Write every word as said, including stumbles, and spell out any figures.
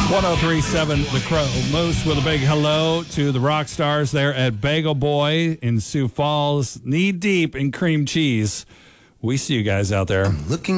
one oh three point seven The Crow. Moose with a big hello to the rock stars there at Bagel Boy in Sioux Falls, knee deep in cream cheese. We see you guys out there. I'm looking